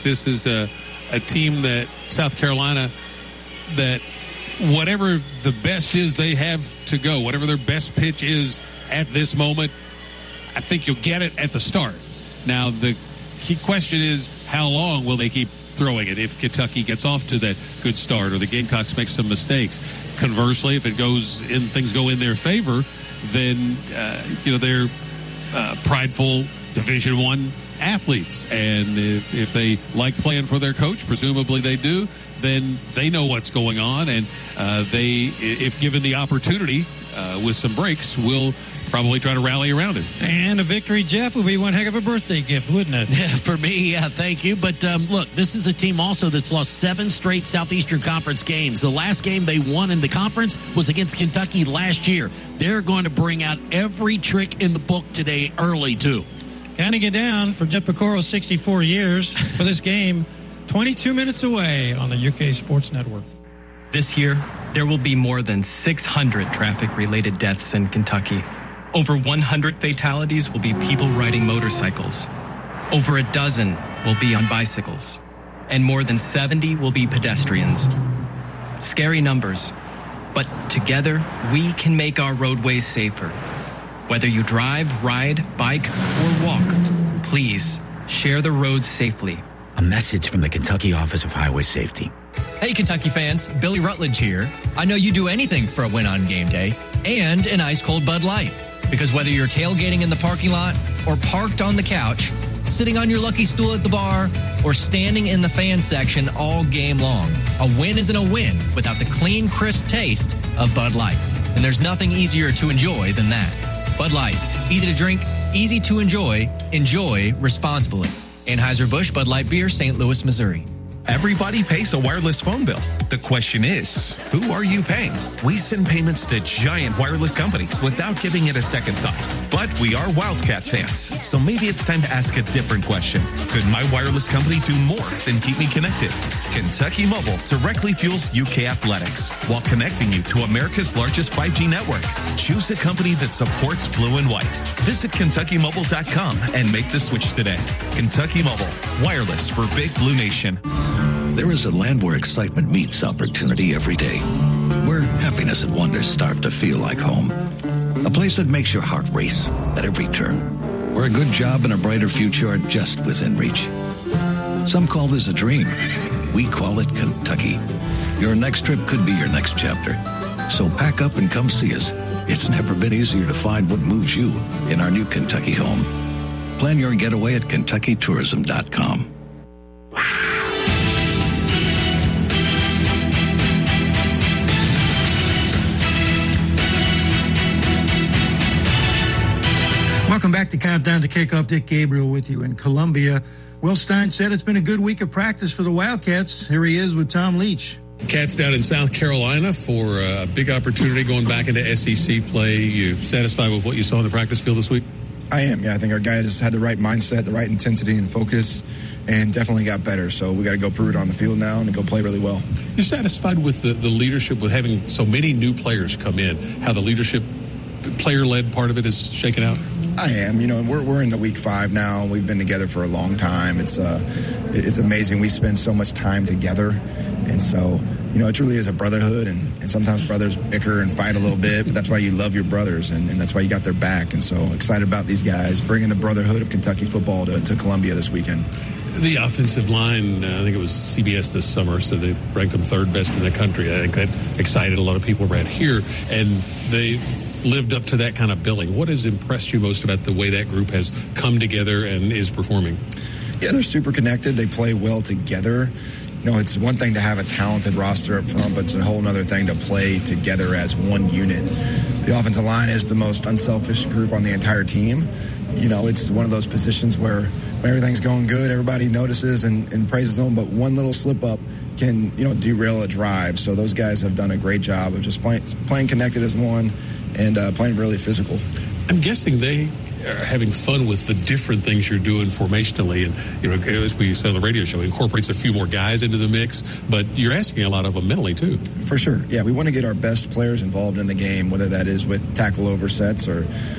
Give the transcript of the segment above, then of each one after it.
this is a team that South Carolina, that whatever the best is they have to go, whatever their best pitch is at this moment, I think you'll get it at the start. Now, the key question is, how long will they keep throwing it if Kentucky gets off to that good start or the Gamecocks make some mistakes? Conversely, if things go in their favor, then they're prideful Division I athletes, and if they like playing for their coach, presumably they do, then they know what's going on, and they, if given the opportunity with some breaks, will probably try to rally around it. And a victory, Jeff, would be one heck of a birthday gift, wouldn't it? Yeah, for me, yeah, thank you. But look, this is a team also that's lost 7 straight Southeastern Conference games. The last game they won in the conference was against Kentucky last year. They're going to bring out every trick in the book today early, too. Counting it down for Jeff Piccolo, 64 years for this game, 22 minutes away on the UK Sports Network. This year, there will be more than 600 traffic-related deaths in Kentucky. Over 100 fatalities will be people riding motorcycles. Over a dozen will be on bicycles. And more than 70 will be pedestrians. Scary numbers. But together, we can make our roadways safer. Whether you drive, ride, bike, or walk, please share the roads safely. A message from the Kentucky Office of Highway Safety. Hey, Kentucky fans, Billy Rutledge here. I know you do anything for a win on game day and an ice-cold Bud Light. Because whether you're tailgating in the parking lot or parked on the couch, sitting on your lucky stool at the bar, or standing in the fan section all game long, a win isn't a win without the clean, crisp taste of Bud Light. And there's nothing easier to enjoy than that. Bud Light, easy to drink, easy to enjoy responsibly. Anheuser-Busch Bud Light Beer, St. Louis, Missouri. Everybody pays a wireless phone bill. The question is, who are you paying? We send payments to giant wireless companies without giving it a second thought. But we are Wildcat fans, so maybe it's time to ask a different question. Could my wireless company do more than keep me connected? Kentucky Mobile directly fuels UK athletics while connecting you to America's largest 5G network. Choose a company that supports blue and white. Visit KentuckyMobile.com and make the switch today. Kentucky Mobile, wireless for Big Blue Nation. There is a land where excitement meets opportunity every day, where happiness and wonder start to feel like home. A place that makes your heart race at every turn, where a good job and a brighter future are just within reach. Some call this a dream. We call it Kentucky. Your next trip could be your next chapter. So pack up and come see us. It's never been easier to find what moves you in our new Kentucky home. Plan your getaway at KentuckyTourism.com. Welcome back to Countdown to Kickoff. Dick Gabriel with you in Columbia. Will Stein said it's been a good week of practice for the Wildcats. Here he is with Tom Leach. Cats down in South Carolina for a big opportunity going back into SEC play. You satisfied with what you saw on the practice field this week? I am, yeah. I think our guys had the right mindset, the right intensity and focus, and definitely got better. So we got to go prove it on the field now and go play really well. You're satisfied with the leadership, with having so many new players come in, how the leadership, player-led part of it is shaken out? I am. You know, we're in the week 5 now. We've been together for a long time. It's amazing. We spend so much time together. And so, you know, it truly is a brotherhood. And sometimes brothers bicker and fight a little bit. But that's why you love your brothers. And that's why you got their back. And so excited about these guys bringing the brotherhood of Kentucky football to Columbia this weekend. The offensive line, I think it was CBS this summer, so they ranked them 3rd best in the country. I think that excited a lot of people around here. And they lived up to that kind of billing. What has impressed you most about the way that group has come together and is performing? Yeah, they're super connected. They play well together. You know, it's one thing to have a talented roster up front, but it's a whole other thing to play together as one unit. The offensive line is the most unselfish group on the entire team. You know, it's one of those positions where when everything's going good, everybody notices and praises them, but one little slip up can, you know, derail a drive. So those guys have done a great job of just playing connected as one and playing really physical. I'm guessing they are having fun with the different things you're doing formationally, and, you know, as we said on the radio show, incorporates a few more guys into the mix, but you're asking a lot of them mentally too. For sure. Yeah, we want to get our best players involved in the game, whether that is with tackle over sets or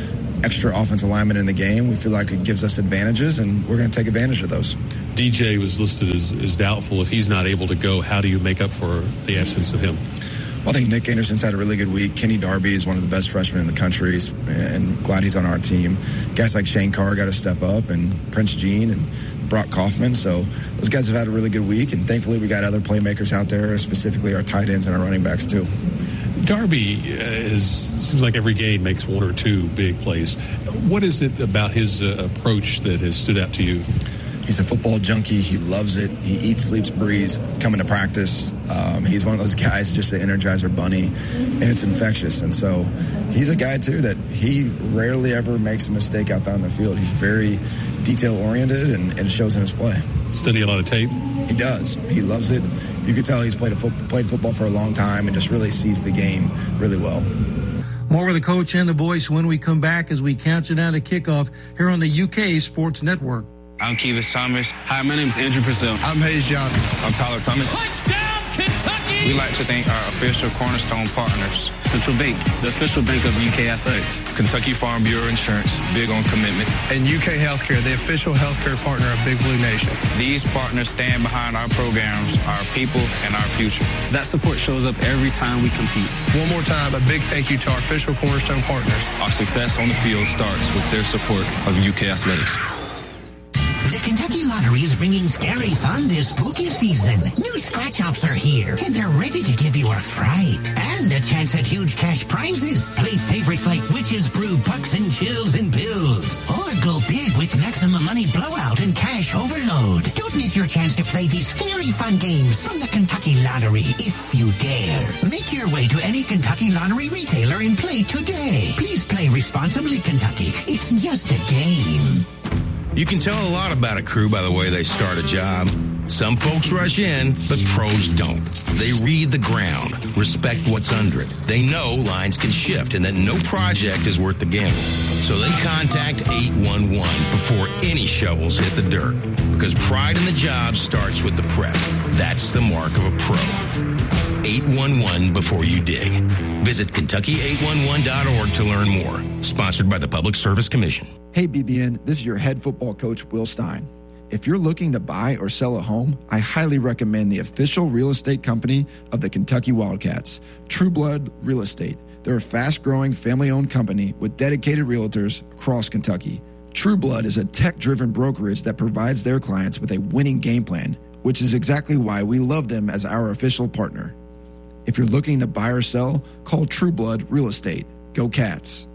extra offensive linemen in the game. We feel like it gives us advantages, and we're going to take advantage of those. DJ was listed as doubtful. If he's not able to go, how do you make up for the absence of him? Well, I think Nick Anderson's had a really good week. Kenny Darby is one of the best freshmen in the country, and glad he's on our team. Guys like Shane Carr got to step up, and Prince Jean and Brock Kaufman. So those guys have had a really good week, and thankfully we got other playmakers out there, specifically our tight ends and our running backs too. Darby seems like every game makes one or two big plays. What is it about his approach that has stood out to you? He's a football junkie. He loves it. He eats, sleeps, breathes, coming to practice. He's one of those guys, just the Energizer Bunny, and it's infectious. And so he's a guy, too, that he rarely ever makes a mistake out there on the field. He's very detail-oriented, and it shows in his play. Study a lot of tape? He does. He loves it. You can tell he's played football for a long time and just really sees the game really well. More with the coach and the voice when we come back as we count you down to kickoff here on the UK Sports Network. I'm Kevis Thomas. Hi, my name is Andrew Purcell. I'm Hayes Johnson. I'm Tyler Thomas. Touchdown, Kentucky! We'd like to thank our official Cornerstone partners. Central Bank, the official bank of UK Athletics. Kentucky Farm Bureau Insurance, big on commitment. And UK Healthcare, the official healthcare partner of Big Blue Nation. These partners stand behind our programs, our people, and our future. That support shows up every time we compete. One more time, a big thank you to our official Cornerstone partners. Our success on the field starts with their support of UK Athletics. The Kentucky Lottery is bringing scary fun this spooky season. New scratch-offs are here, and they're ready to give you a fright. And a chance at huge cash prizes. Play favorites like Witch's Brew, Pucks and Chills and Bills. Or go big with Maximum Money Blowout and Cash Overload. Don't miss your chance to play these scary fun games from the Kentucky Lottery, if you dare. Make your way to any Kentucky Lottery retailer and play today. Please play responsibly, Kentucky. It's just a game. You can tell a lot about a crew by the way they start a job. Some folks rush in, but pros don't. They read the ground, respect what's under it. They know lines can shift and that no project is worth the gamble. So they contact 811 before any shovels hit the dirt. Because pride in the job starts with the prep. That's the mark of a pro. 811 before you dig. Visit Kentucky811.org to learn more. Sponsored by the Public Service Commission. Hey BBN, this is your head football coach, Will Stein. If you're looking to buy or sell a home, I highly recommend the official real estate company of the Kentucky Wildcats, True Blood Real Estate. They're a fast-growing, family-owned company with dedicated realtors across Kentucky. True Blood is a tech-driven brokerage that provides their clients with a winning game plan, which is exactly why we love them as our official partner. If you're looking to buy or sell, call True Blood Real Estate. Go Cats.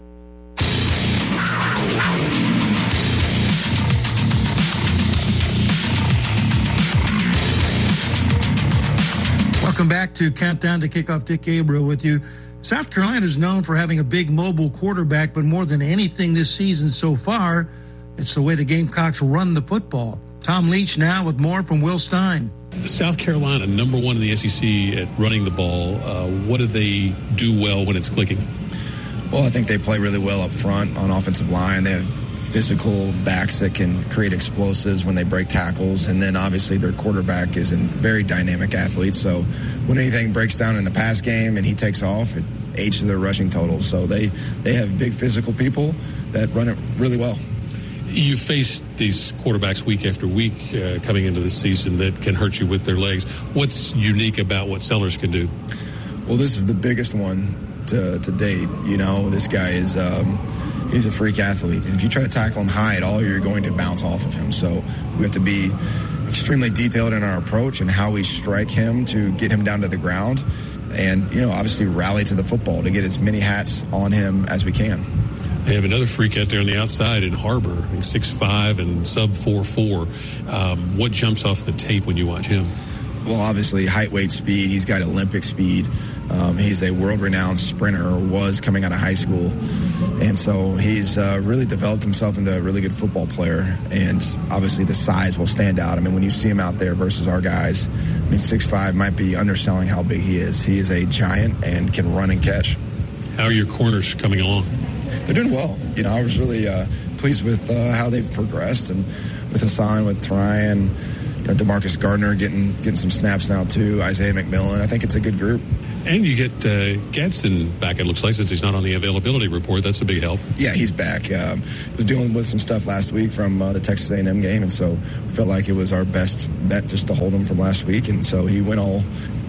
Welcome back to Countdown to Kickoff. Dick Gabriel with you. South Carolina is known for having a big mobile quarterback, but more than anything this season so far, it's the way the Gamecocks run the football. Tom Leach now with more from Will Stein. South Carolina, number one in the SEC at running the ball. What do they do well when it's clicking? Well, I think they play really well up front on offensive line. They have physical backs that can create explosives when they break tackles. And then obviously their quarterback is a very dynamic athlete. So when anything breaks down in the pass game and he takes off, it aids to their rushing totals. So they have big physical people that run it really well. You face these quarterbacks week after week coming into the season that can hurt you with their legs. What's unique about what Sellers can do? Well, this is the biggest one to date. You know, this guy is he's a freak athlete. And if you try to tackle him high at all, you're going to bounce off of him. So we have to be extremely detailed in our approach and how we strike him to get him down to the ground. And, you know, obviously rally to the football to get as many hats on him as we can. They have another freak out there on the outside in Harbor, 6'5" and sub 4'4". What jumps off the tape when you watch him? Well, obviously height, weight, speed. He's got Olympic speed. He's a world-renowned sprinter, or was coming out of high school. And so he's really developed himself into a really good football player. And obviously the size will stand out. I mean, when you see him out there versus our guys, I mean, 6'5" might be underselling how big he is. He is a giant and can run and catch. How are your corners coming along? They're doing well. You know, I was really pleased with how they've progressed, and with Hassan, with Ryan, you know, DeMarcus Gardner getting some snaps now too, Isaiah McMillan. I think it's a good group. And you get Gadsden back, it looks like, since he's not on the availability report. That's a big help. Yeah, he's back. Was dealing with some stuff last week from the Texas A&M game, and so felt like it was our best bet just to hold him from last week. And so he went all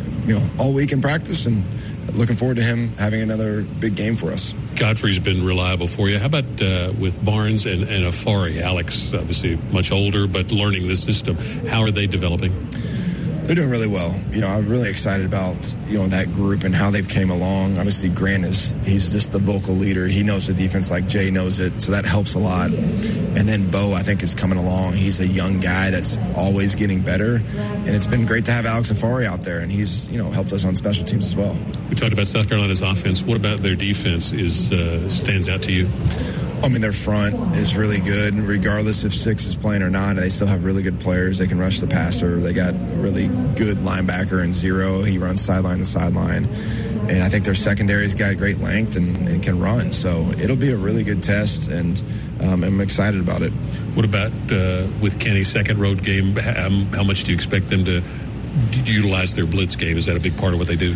week in practice, and looking forward to him having another big game for us. Godfrey's been reliable for you. How about with Barnes and Afari? Alex, obviously much older, but learning the system. How are they developing? They're doing really well. I'm really excited about, that group and how they've came along. Obviously, Grant he's just the vocal leader. He knows the defense like Jay knows it, so that helps a lot. And then Bo, I think, is coming along. He's a young guy that's always getting better. And it's been great to have Alex Afari out there, and he's, helped us on special teams as well. We talked about South Carolina's offense. What about their defense stands out to you? I mean, their front is really good, regardless if 6 is playing or not. They still have really good players. They can rush the passer. They got a really good linebacker in Zero. He runs sideline to sideline. And I think their secondary's got great length and can run. So it'll be a really good test, and I'm excited about it. What about with Kenny's second road game? How much do you expect them to utilize their blitz game? Is that a big part of what they do?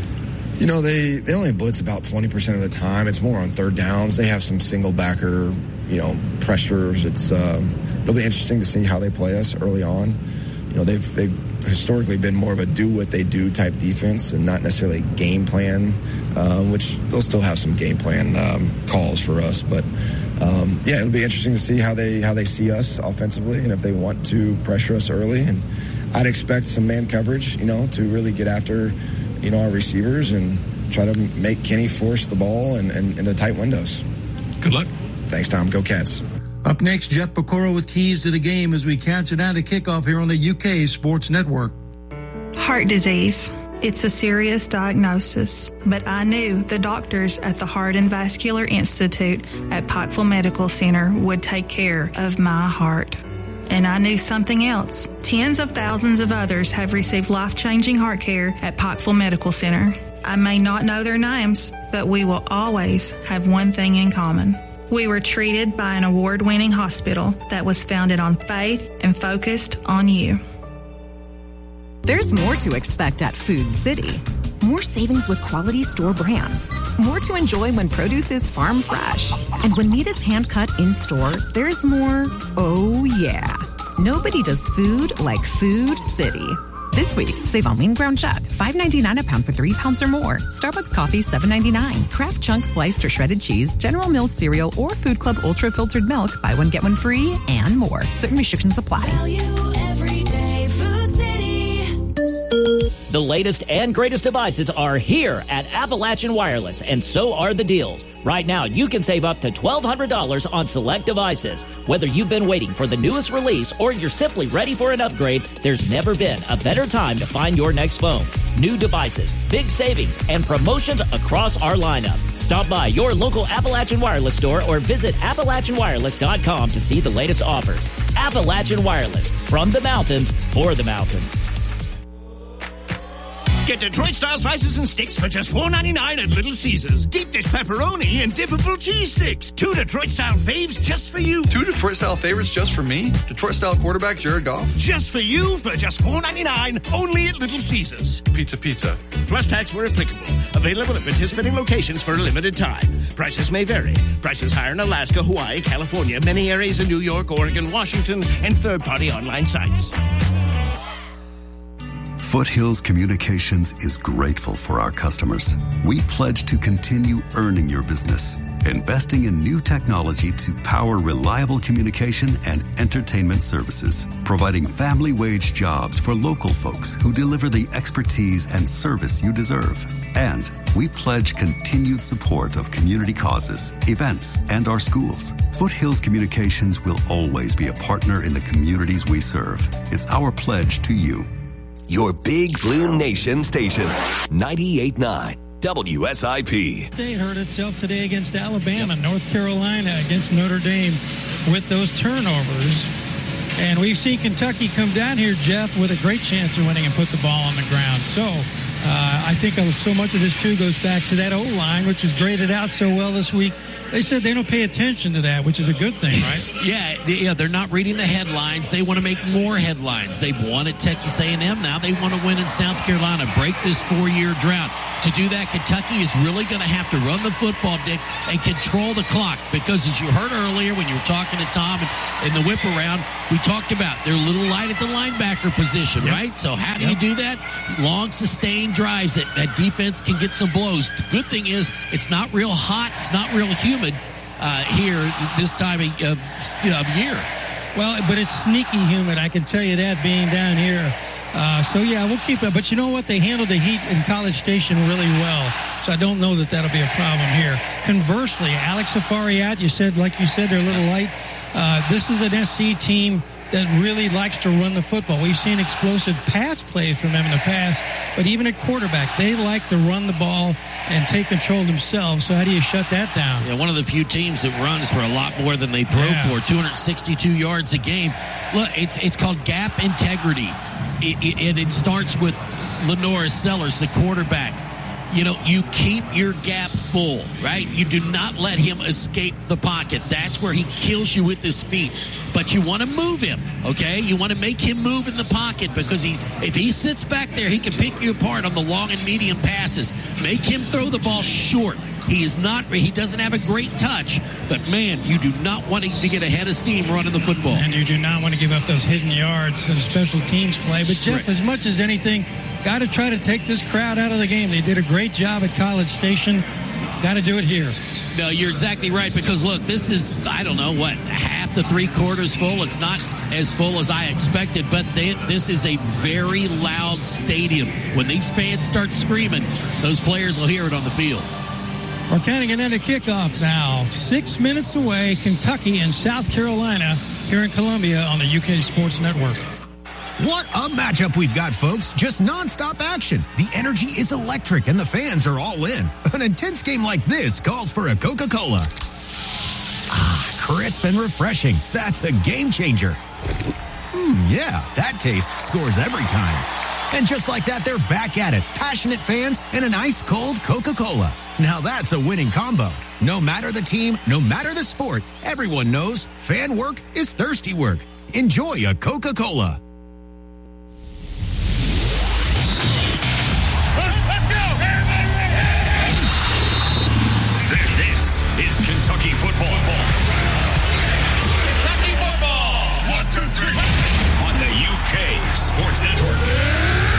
They only blitz about 20% of the time. It's more on third downs. They have some single backer, pressures. It'll be interesting to see how they play us early on. They've historically been more of a do what they do type defense and not necessarily game plan, which they'll still have some game plan calls for us. But it'll be interesting to see how they see us offensively and if they want to pressure us early. And I'd expect some man coverage, to really get after our receivers and try to make Kenny force the ball and into tight windows. Good luck. Thanks, Tom. Go Cats. Up next, Jeff Pecoro with keys to the game as we count it down to kickoff here on the UK Sports Network. Heart disease. It's a serious diagnosis, but I knew the doctors at the Heart and Vascular Institute at Pikeville Medical Center would take care of my heart. And I knew something else. Tens of thousands of others have received life-changing heart care at Pikeville Medical Center. I may not know their names, but we will always have one thing in common. We were treated by an award-winning hospital that was founded on faith and focused on you. There's more to expect at Food City. More savings with quality store brands. More to enjoy when produce is farm fresh. And when meat is hand-cut in-store, there's more, oh yeah. Nobody does food like Food City. This week, save on lean ground chuck, $5.99 a pound for 3 pounds or more. Starbucks coffee, $7.99. Kraft Chunk sliced or shredded cheese, General Mills cereal, or Food Club Ultra Filtered Milk. Buy one, get one free, and more. Certain restrictions apply. The latest and greatest devices are here at Appalachian Wireless, and so are the deals. Right now, you can save up to $1,200 on select devices. Whether you've been waiting for the newest release or you're simply ready for an upgrade, there's never been a better time to find your next phone. New devices, big savings, and promotions across our lineup. Stop by your local Appalachian Wireless store or visit AppalachianWireless.com to see the latest offers. Appalachian Wireless, from the mountains for the mountains. Get Detroit-style slices and sticks for just $4.99 at Little Caesars. Deep dish pepperoni and dippable cheese sticks. 2 Detroit-style faves just for you. 2 Detroit-style favorites just for me? Detroit-style quarterback Jared Goff? Just for you for just $4.99 only at Little Caesars. Pizza. Plus tax where applicable. Available at participating locations for a limited time. Prices may vary. Prices higher in Alaska, Hawaii, California, many areas in New York, Oregon, Washington, and third-party online sites. Foothills Communications is grateful for our customers. We pledge to continue earning your business, investing in new technology to power reliable communication and entertainment services, providing family wage jobs for local folks who deliver the expertise and service you deserve. And we pledge continued support of community causes, events, and our schools. Foothills Communications will always be a partner in the communities we serve. It's our pledge to you. Your Big Blue Nation station, 98.9 WSIP. State hurt itself today against Alabama, North Carolina against Notre Dame with those turnovers. And we've seen Kentucky come down here, Jeff, with a great chance of winning and put the ball on the ground. So I think so much of this, too, goes back to that O-line, which was graded out so well this week They said they don't pay attention to that, which is a good thing, right? Yeah, they're not reading the headlines. They want to make more headlines. They've won at Texas A&M. Now they want to win in South Carolina, break this 4-year drought. To do that, Kentucky is really going to have to run the football, Dick, and control the clock. Because as you heard earlier when you were talking to Tom in the whip around, we talked about they're a little light at the linebacker position, right? So how do you do that? Long, sustained drives that defense can get some blows. The good thing is it's not real hot. It's not real humid here this time of year. Well, but it's sneaky humid. I can tell you that being down here. So, yeah, we'll keep it. But you know what? They handled the heat in College Station really well. So I don't know that that'll be a problem here. Conversely, Alex Safariat, like you said, they're a little light. This is an SC team that really likes to run the football. We've seen explosive pass plays from them in the past, but even at quarterback, they like to run the ball and take control themselves. So how do you shut that down? Yeah, one of the few teams that runs for a lot more than they throw for, 262 yards a game. Look, it's called gap integrity. It starts with Lenora Sellers, the quarterback. You keep your gap full, right? You do not let him escape the pocket. That's where he kills you with his feet. But you want to move him, okay? You want to make him move in the pocket because if he sits back there, he can pick you apart on the long and medium passes. Make him throw the ball short. He doesn't have a great touch, but man, you do not want him to get ahead of steam running the football. And you do not want to give up those hidden yards in special teams play. But Jeff, as much as anything, got to try to take this crowd out of the game. They did a great job at College Station. Got to do it here. No, you're exactly right, because look, this is, half to 3/4 full. It's not as full as I expected, but this is a very loud stadium. When these fans start screaming, those players will hear it on the field. We're counting it at a kickoff now. 6 minutes away, Kentucky and South Carolina here in Columbia on the UK Sports Network. What a matchup we've got, folks. Just nonstop action. The energy is electric and the fans are all in. An intense game like this calls for a Coca-Cola. Crisp and refreshing. That's a game changer. Yeah, that taste scores every time. And just like that, they're back at it. Passionate fans and an ice-cold Coca-Cola. Now that's a winning combo. No matter the team, no matter the sport, everyone knows fan work is thirsty work. Enjoy a Coca-Cola. Let's go! This is Kentucky football. Kentucky football! 1, 2, 3. On the UK Sports Network.